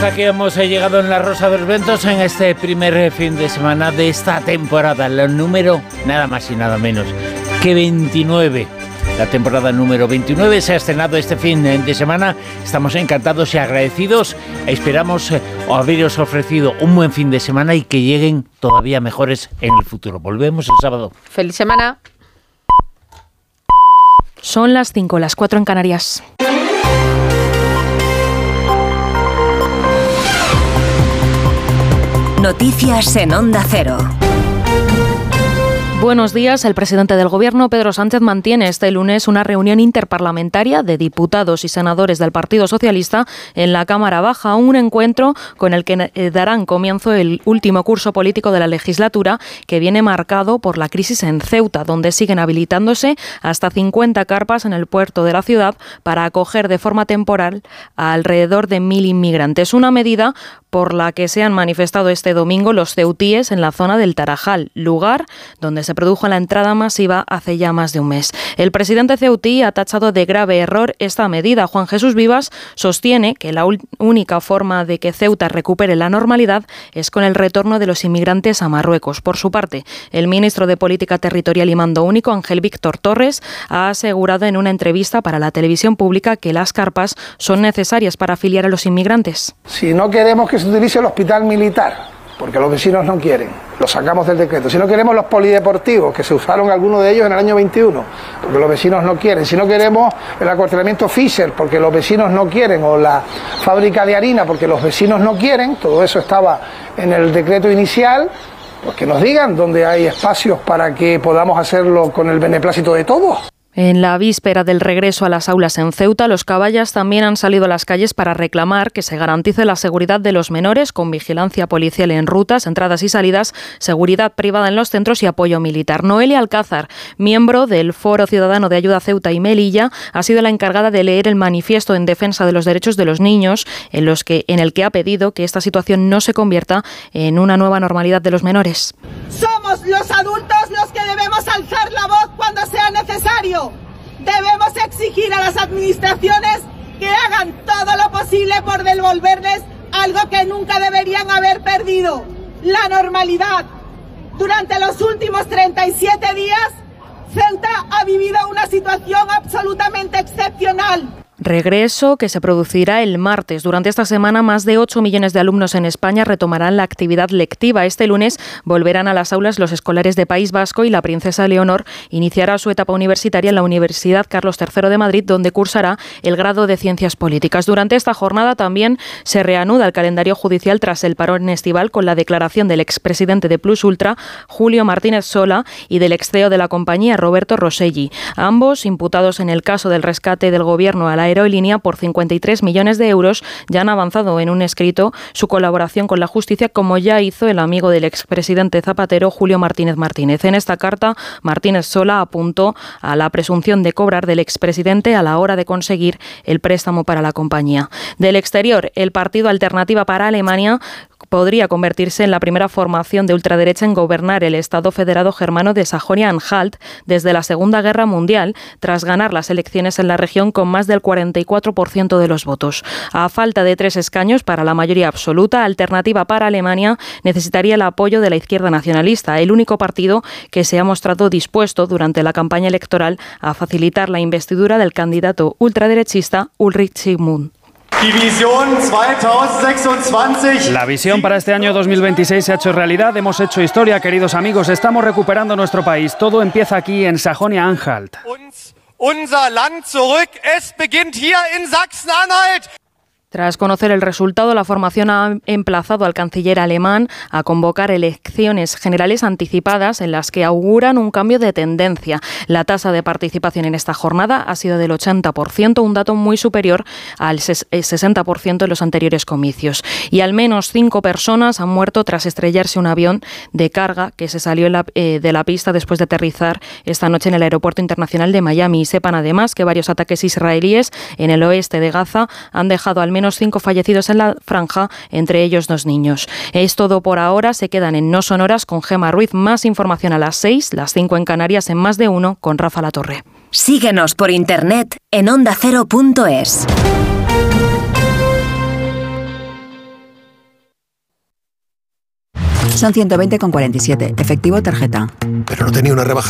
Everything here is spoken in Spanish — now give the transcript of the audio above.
hasta aquí hemos llegado en La Rosa de los Vientos en este primer fin de semana de esta temporada, el número nada más y nada menos que 29. La temporada número 29 se ha estrenado este fin de semana. Estamos encantados y agradecidos. Esperamos haberos ofrecido un buen fin de semana y que lleguen todavía mejores en el futuro. Volvemos el sábado. ¡Feliz semana! Son las 5, las 4 en Canarias. Noticias en Onda Cero. Buenos días. El presidente del Gobierno, Pedro Sánchez, mantiene este lunes una reunión interparlamentaria de diputados y senadores del Partido Socialista en la Cámara Baja, un encuentro con el que darán comienzo el último curso político de la legislatura, que viene marcado por la crisis en Ceuta, donde siguen habilitándose hasta 50 carpas en el puerto de la ciudad para acoger de forma temporal a alrededor de 1.000 inmigrantes. Una medida por la que se han manifestado este domingo los ceutíes en la zona del Tarajal, lugar donde se produjo la entrada masiva hace ya más de un mes. El presidente ceutí ha tachado de grave error esta medida. Juan Jesús Vivas sostiene que la única forma de que Ceuta recupere la normalidad es con el retorno de los inmigrantes a Marruecos. Por su parte, el ministro de Política Territorial y Mando Único, Ángel Víctor Torres, ha asegurado en una entrevista para la televisión pública que las carpas son necesarias para afiliar a los inmigrantes. Si no queremos que se utilice el hospital militar, porque los vecinos no quieren, lo sacamos del decreto. Si no queremos los polideportivos, que se usaron algunos de ellos en el año 21, porque los vecinos no quieren. Si no queremos el acuartelamiento Fisher, porque los vecinos no quieren, o la fábrica de harina, porque los vecinos no quieren, todo eso estaba en el decreto inicial, pues que nos digan dónde hay espacios para que podamos hacerlo con el beneplácito de todos. En la víspera del regreso a las aulas en Ceuta, los caballas también han salido a las calles para reclamar que se garantice la seguridad de los menores con vigilancia policial en rutas, entradas y salidas, seguridad privada en los centros y apoyo militar. Noelia Alcázar, miembro del Foro Ciudadano de Ayuda Ceuta y Melilla, ha sido la encargada de leer el manifiesto en defensa de los derechos de los niños, en el que ha pedido que esta situación no se convierta en una nueva normalidad de los menores. Somos los adultos los que debemos alzar la voz cuando sea necesario. Debemos exigir a las administraciones que hagan todo lo posible por devolverles algo que nunca deberían haber perdido: la normalidad. Durante los últimos 37 días, Ceuta ha vivido una situación absolutamente excepcional. Regreso que se producirá el martes. Durante esta semana, más de 8 millones de alumnos en España retomarán la actividad lectiva. Este lunes volverán a las aulas los escolares de País Vasco y la princesa Leonor iniciará su etapa universitaria en la Universidad Carlos III de Madrid, donde cursará el grado de Ciencias Políticas. Durante esta jornada también se reanuda el calendario judicial tras el parón estival, con la declaración del expresidente de Plus Ultra, Julio Martínez Sola, y del ex CEO de la compañía, Roberto Rosselli. Ambos, imputados en el caso del rescate del gobierno a la aerolínea por 53 millones de euros, ya han avanzado en un escrito su colaboración con la justicia, como ya hizo el amigo del expresidente Zapatero, Julio Martínez Martínez. En esta carta, Martínez Sola apuntó a la presunción de cobrar del expresidente a la hora de conseguir el préstamo para la compañía. Del exterior, el partido Alternativa para Alemania podría convertirse en la primera formación de ultraderecha en gobernar el Estado federado germano de Sajonia-Anhalt desde la Segunda Guerra Mundial, tras ganar las elecciones en la región con más del 44% de los votos. A falta de 3 escaños para la mayoría absoluta, Alternativa para Alemania necesitaría el apoyo de la izquierda nacionalista, el único partido que se ha mostrado dispuesto durante la campaña electoral a facilitar la investidura del candidato ultraderechista Ulrich Zygmunt. La visión para este año 2026 se ha hecho realidad. Hemos hecho historia, queridos amigos. Estamos recuperando nuestro país. Todo empieza aquí en Sajonia-Anhalt. Unser Land zurück. Es beginnt hier in Sachsen-Anhalt. Tras conocer el resultado, la formación ha emplazado al canciller alemán a convocar elecciones generales anticipadas en las que auguran un cambio de tendencia. La tasa de participación en esta jornada ha sido del 80%, un dato muy superior al 60% en los anteriores comicios. Y al menos 5 personas han muerto tras estrellarse un avión de carga que se salió de la pista después de aterrizar esta noche en el Aeropuerto Internacional de Miami. Y sepan además que varios ataques israelíes en el oeste de Gaza han dejado al menos 5 fallecidos en la franja, entre ellos 2 niños. Es todo por ahora. Se quedan en No Sonoras con Gemma Ruiz. Más información a las 6, las 5 en Canarias, en Más de Uno con Rafa Latorre. Síguenos por internet en ondacero.es. Son 120,47. Efectivo tarjeta. Pero no tenía una rebaja